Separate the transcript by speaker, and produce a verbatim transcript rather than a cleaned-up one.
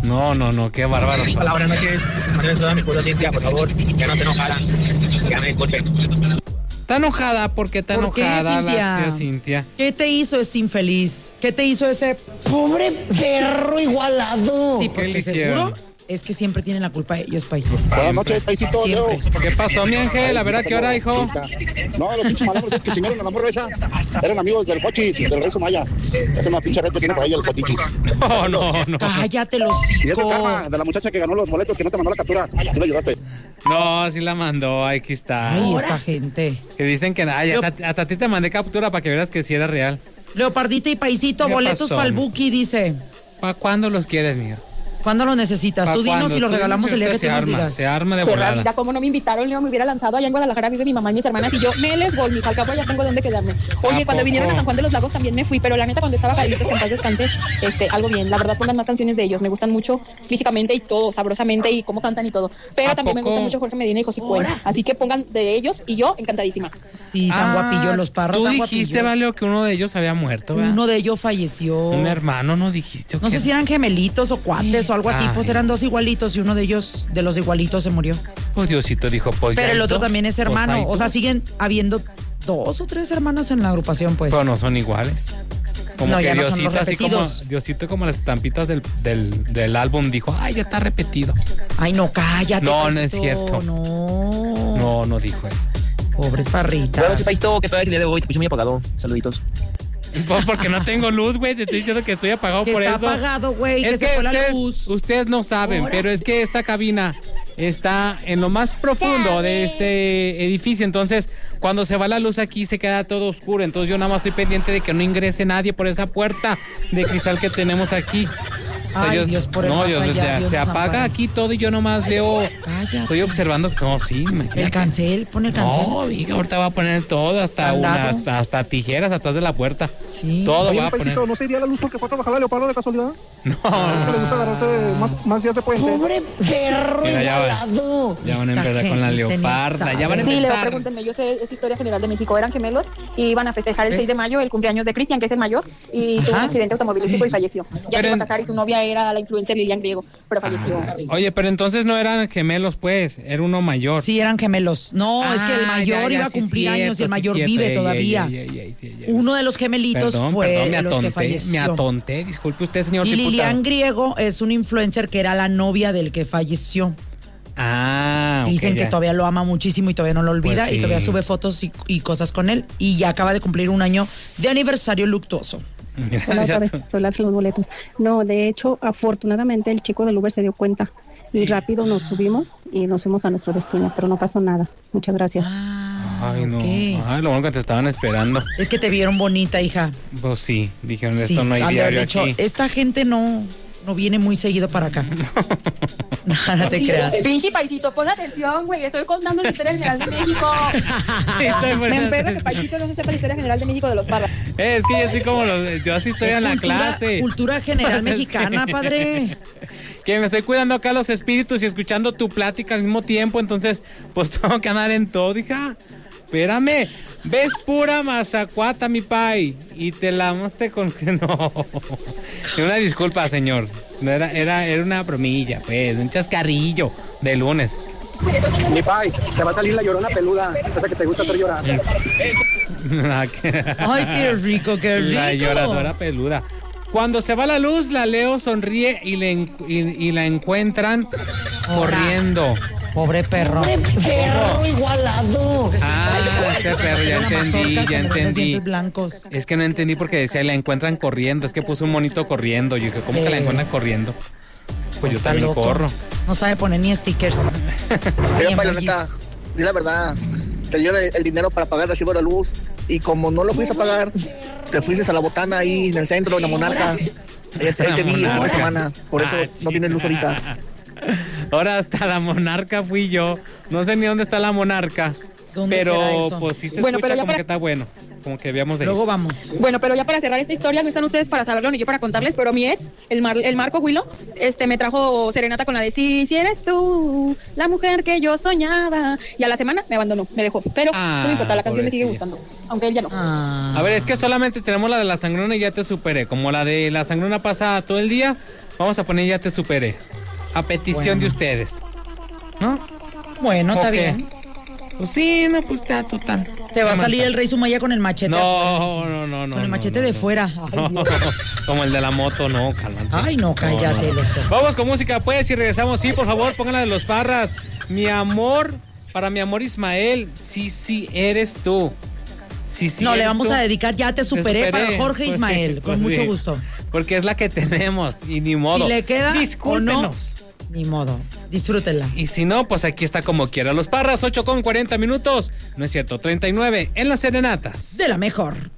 Speaker 1: No, no, no, qué bárbaro.
Speaker 2: Hola, buenas noches. Manuel Soda, mi esposa Cintia, por favor, ya no te enojaran. Ya me disculpen.
Speaker 1: Está enojada porque está
Speaker 3: ¿Por qué,
Speaker 1: enojada
Speaker 3: Cintia?
Speaker 1: la tía Cintia.
Speaker 3: ¿Qué te hizo ese infeliz? ¿Qué te hizo ese
Speaker 4: ¡Pobre perro igualado!
Speaker 3: Sí,
Speaker 1: ¿Qué
Speaker 3: porque
Speaker 1: le hicieron?
Speaker 3: seguro es que siempre tienen la culpa ellos, país.
Speaker 5: Buenas noches, paisito. Leo.
Speaker 1: ¿Qué pasó, mi Ángel? A ver, ¿a qué hora, hijo?
Speaker 5: No, los pinches malandros que chingaron a la morra esa eran amigos del Pochis, del Rey Sumaya. Es una pinche red que tiene por ahí el Potichis.
Speaker 1: No, no, no.
Speaker 3: Cállate los
Speaker 5: Y es el
Speaker 3: hocico.
Speaker 5: karma de la muchacha que ganó los boletos, que no te mandó la captura. Tú le ayudaste.
Speaker 1: No, sí la mandó, aquí está.
Speaker 3: Ay, esta gente.
Speaker 1: Que dicen que ay, hasta, hasta a ti te mandé captura para que vieras que sí era real.
Speaker 3: Leopardita y Paisito,
Speaker 1: ¿Qué
Speaker 3: boletos
Speaker 1: pasó?
Speaker 3: para el Buki, dice.
Speaker 1: ¿Para cuándo los quieres, mío?
Speaker 3: ¿Cuándo los necesitas? Tú dinos y los regalamos el día que
Speaker 1: se
Speaker 3: tú nos
Speaker 1: arma,
Speaker 3: digas.
Speaker 1: se arma de
Speaker 6: Qué
Speaker 1: volada.
Speaker 6: rarita, como no me invitaron, Leo, me hubiera lanzado. Allá en Guadalajara vive mi mamá y mis hermanas y yo me les voy, mija, al cabo ya tengo dónde quedarme. Oye,
Speaker 1: ¿A
Speaker 6: cuando
Speaker 1: poco?
Speaker 6: vinieron a San Juan de los Lagos también me fui, pero la neta cuando estaba Carlitos, que en paz descanse, este, algo bien. La verdad, pongan más canciones de ellos, me gustan mucho físicamente y todo, sabrosamente y cómo cantan y todo. Pero
Speaker 1: ¿A
Speaker 6: también me
Speaker 1: poco?
Speaker 6: gusta mucho Jorge Medina y José Cuena. Así que pongan de ellos y yo encantadísima.
Speaker 3: Sí, están
Speaker 1: Ah,
Speaker 3: guapillos los parros,
Speaker 1: Tú
Speaker 3: están
Speaker 1: dijiste,
Speaker 3: guapillos.
Speaker 1: Valeo, que uno de ellos había muerto, ¿verdad?
Speaker 3: Uno de ellos falleció.
Speaker 1: Un hermano, ¿no dijiste? ¿o
Speaker 3: No
Speaker 1: qué?
Speaker 3: sé si eran gemelitos o cuates o algo así,
Speaker 1: Ay.
Speaker 3: pues eran dos igualitos y uno de ellos, de los igualitos, se murió.
Speaker 1: Pues Diosito dijo, pues ya
Speaker 3: Pero el
Speaker 1: hay
Speaker 3: otro
Speaker 1: dos,
Speaker 3: también es
Speaker 1: pues
Speaker 3: hermano.
Speaker 1: hay
Speaker 3: O sea,
Speaker 1: dos.
Speaker 3: siguen habiendo dos o tres hermanos en la agrupación, pues.
Speaker 1: Pero no son iguales. Como
Speaker 3: No,
Speaker 1: que
Speaker 3: ya no son los
Speaker 1: Diosito, así como
Speaker 3: repetidos.
Speaker 1: Diosito como las estampitas del, del, del álbum dijo, ay, ya está repetido.
Speaker 3: Ay, no, cállate.
Speaker 1: No, no es
Speaker 3: Paisito,
Speaker 1: cierto.
Speaker 3: No.
Speaker 1: No, no dijo eso.
Speaker 3: Pobres parritas.
Speaker 2: Buenas noches, Paisito, que todavía es el día de hoy, te escucho muy apagado. Saluditos.
Speaker 1: Pues porque no tengo luz, güey, te estoy diciendo que estoy apagado
Speaker 3: Que
Speaker 1: por
Speaker 3: está
Speaker 1: eso.
Speaker 3: apagado, güey, que
Speaker 1: Es
Speaker 3: se
Speaker 1: que
Speaker 3: fue la
Speaker 1: ustedes,
Speaker 3: luz.
Speaker 1: ustedes no saben,
Speaker 3: Ahora.
Speaker 1: pero es que esta cabina está en lo más profundo de este edificio, entonces cuando se va la luz aquí se queda todo oscuro, entonces yo nada más estoy pendiente de que no ingrese nadie por esa puerta de cristal que tenemos aquí. O sea,
Speaker 3: Ay,
Speaker 1: yo-
Speaker 3: Dios, por el
Speaker 1: no,
Speaker 3: más
Speaker 1: yo-
Speaker 3: allá,
Speaker 1: ya-
Speaker 3: Dios
Speaker 1: se
Speaker 3: nos
Speaker 1: apaga
Speaker 3: ampare.
Speaker 1: aquí todo y yo nomás veo,
Speaker 3: Cállate.
Speaker 1: estoy observando, no, sí, imagínate.
Speaker 3: El cancel, pon el cancel.
Speaker 1: No, diga, ahorita va a poner todo, hasta una,
Speaker 3: Candado.
Speaker 1: hasta, hasta tijeras atrás de la puerta.
Speaker 3: Sí.
Speaker 1: Todo
Speaker 5: Oye,
Speaker 1: va a poner.
Speaker 5: paisito, ¿no se iría la luz porque fue a trabajar la Leopardo de casualidad?
Speaker 1: No,
Speaker 5: Es que le gusta agarrarte más, más días de puente.
Speaker 4: ¡Pobre perro
Speaker 1: Mira, ya va.
Speaker 4: igualado!
Speaker 1: ya van a
Speaker 3: Esta
Speaker 1: empezar con la
Speaker 3: gente ni
Speaker 1: leoparda, ya van a
Speaker 6: Sí, Leo,
Speaker 1: empezar.
Speaker 6: pregúntenme, yo sé, es historia general de México, eran gemelos y iban a festejar el
Speaker 1: ¿Ves?
Speaker 6: seis de mayo el cumpleaños de Cristian, que es el mayor, y tuvo
Speaker 3: Ajá.
Speaker 6: un accidente automovilístico y falleció. Ya
Speaker 1: Pero
Speaker 6: se iba a
Speaker 1: en-
Speaker 6: casar y su novia era la influencer Lilian Griego, pero falleció.
Speaker 1: Oye, pero entonces no eran gemelos, pues, era uno mayor.
Speaker 3: Sí, eran gemelos. No, es que el
Speaker 1: Ah,
Speaker 3: mayor
Speaker 1: ya, ya,
Speaker 3: iba a
Speaker 1: sí,
Speaker 3: cumplir
Speaker 1: cierto,
Speaker 3: años y el
Speaker 1: sí,
Speaker 3: mayor
Speaker 1: cierto.
Speaker 3: vive
Speaker 1: Ey, ey,
Speaker 3: todavía.
Speaker 1: ey, ey, ey, sí, ey, ey.
Speaker 3: Uno de los gemelitos
Speaker 1: Perdón,
Speaker 3: fue
Speaker 1: perdón, me
Speaker 3: de los que
Speaker 1: atonté,
Speaker 3: falleció.
Speaker 1: me atonté, disculpe usted, señor
Speaker 3: Y
Speaker 1: diputado.
Speaker 3: Lilian Griego es un influencer que era la novia del que falleció.
Speaker 1: Ah, ok,
Speaker 3: Dicen que
Speaker 1: ya.
Speaker 3: todavía lo ama muchísimo y todavía no lo olvida
Speaker 1: Pues sí.
Speaker 3: y todavía sube fotos y, y cosas con él. Y ya acaba de cumplir un año de aniversario luctuoso.
Speaker 7: Hola, otra vez, soy la de los boletos. No, de hecho, afortunadamente el chico del Uber se dio cuenta y rápido nos subimos y nos fuimos a nuestro destino, pero no pasó nada. Muchas gracias.
Speaker 3: Ah,
Speaker 1: Ay, no.
Speaker 3: ok.
Speaker 1: Ay, lo bueno que te estaban esperando.
Speaker 3: Es que te vieron bonita, hija.
Speaker 1: Pues sí, dijeron, esto
Speaker 3: Sí,
Speaker 1: no hay
Speaker 3: han de haber
Speaker 1: diario
Speaker 3: dicho,
Speaker 1: aquí.
Speaker 3: esta gente no, no viene muy seguido para acá. No, no te creas.
Speaker 6: Pinche paisito, pon atención, güey. Estoy contando la historia general de México.
Speaker 1: Estoy
Speaker 6: Me
Speaker 1: poniendo
Speaker 6: emperra que
Speaker 1: atención.
Speaker 6: paisito no se sepa la historia general de México de los Parras.
Speaker 1: Eh, es que yo soy como los, yo así estoy
Speaker 3: Es
Speaker 1: en la
Speaker 3: cultura-
Speaker 1: clase.
Speaker 3: Cultura general
Speaker 1: Pues es
Speaker 3: mexicana,
Speaker 1: que-
Speaker 3: padre.
Speaker 1: Que me estoy cuidando acá los espíritus y escuchando tu plática al mismo tiempo, entonces pues tengo que andar en todo, hija. Espérame, ves pura mazacuata, mi pai, y te la mostré con que no. Una disculpa, señor. No era, era, era una bromilla, pues, un chascarrillo de lunes.
Speaker 2: Mi pai, te va a salir la llorona peluda, esa que te gusta hacer llorar.
Speaker 1: Ay,
Speaker 3: qué rico, qué rico.
Speaker 1: La lloradora peluda. Cuando se va la luz, la Leo sonríe y, le en- y, y la encuentran corriendo.
Speaker 3: Pobre perro.
Speaker 4: ¡Pobre perro igualado!
Speaker 1: Ah, este perro, ya entendí, ya
Speaker 3: Los
Speaker 1: entendí.
Speaker 3: dientes blancos.
Speaker 1: Es que no entendí porque decía la encuentran corriendo. Es que puso un monito corriendo. Yo dije, ¿cómo que la
Speaker 3: Eh.
Speaker 1: encuentran corriendo? Pues yo
Speaker 3: Está
Speaker 1: también
Speaker 3: loco.
Speaker 1: corro.
Speaker 3: No sabe poner ni stickers.
Speaker 5: Mira,
Speaker 3: Bien,
Speaker 5: pai, la
Speaker 3: Bayis.
Speaker 5: neta, di la verdad. Te dieron el, el dinero para pagar el recibo de la luz y como no lo fuiste a pagar, te fuiste a la botana ahí en el centro, en la Monarca. Ahí, te- ahí te vi el fin de
Speaker 1: Monarca.
Speaker 5: semana, por eso
Speaker 1: Ah,
Speaker 5: no tienes luz ahorita.
Speaker 1: Ahora hasta la monarca fui yo. No sé ni dónde está la monarca.
Speaker 3: ¿Dónde
Speaker 1: Pero
Speaker 3: será eso?
Speaker 1: pues sí se
Speaker 6: Bueno,
Speaker 1: escucha
Speaker 6: pero ya
Speaker 1: como
Speaker 6: para-
Speaker 1: que está bueno. Como que debíamos de ir.
Speaker 3: Luego vamos.
Speaker 6: Bueno, pero ya para cerrar esta historia, no están ustedes para saberlo ni yo para contarles, pero mi ex, el, Mar- el Marco Huilo, este, me trajo serenata con la de si, si eres tú, la mujer que yo soñaba. Y a la semana me abandonó, me dejó. Pero
Speaker 1: Ah,
Speaker 6: no me importa, la canción me sigue
Speaker 1: pobrecita.
Speaker 6: gustando, aunque él ya no.
Speaker 3: Ah.
Speaker 1: A ver, es que solamente tenemos la de la sangrona y ya te superé. Como la de la sangrona pasa todo el día, Vamos a poner Ya te superé. A petición
Speaker 3: Bueno.
Speaker 1: de ustedes. ¿No?
Speaker 3: Bueno, está
Speaker 1: ¿O qué?
Speaker 3: bien.
Speaker 1: Pues sí, no, pues ya, total.
Speaker 3: Te va a
Speaker 1: ¿Qué
Speaker 3: salir
Speaker 1: más
Speaker 3: el
Speaker 1: da?
Speaker 3: Rey Sumaya con el machete.
Speaker 1: No,
Speaker 3: afuera,
Speaker 1: no, no, no.
Speaker 3: Con el
Speaker 1: no,
Speaker 3: machete
Speaker 1: no,
Speaker 3: de
Speaker 1: no.
Speaker 3: fuera. Ay, Dios.
Speaker 1: Como el de la moto, no, cálmate.
Speaker 3: Ay, no, cállate, Lester.
Speaker 1: Vamos con música, pues, y regresamos. Sí, por favor, pónganla de los Parras. Mi amor, para mi amor Ismael, sí, sí, eres tú. Sí, sí,
Speaker 3: No, le
Speaker 1: eres
Speaker 3: vamos
Speaker 1: tú.
Speaker 3: a dedicar Ya te superé,
Speaker 1: Te
Speaker 3: para Jorge
Speaker 1: Pues
Speaker 3: Ismael,
Speaker 1: sí,
Speaker 3: con
Speaker 1: pues
Speaker 3: mucho
Speaker 1: sí.
Speaker 3: gusto.
Speaker 1: Porque es la que tenemos, y ni modo.
Speaker 3: Si le queda o no,
Speaker 1: Discúlpenos.
Speaker 3: ni modo. Disfrútenla.
Speaker 1: Y si no, pues aquí está como quiera. Los Parras, ocho con cuarenta minutos. No es cierto, treinta y nueve en las serenatas.
Speaker 3: De la mejor.